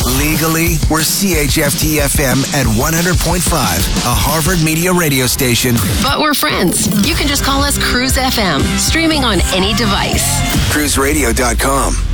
Legally, we're CHFT-FM at 100.5, a Harvard Media radio station. But we're friends. You can just call us Cruise FM, streaming on any device. CruiseRadio.com.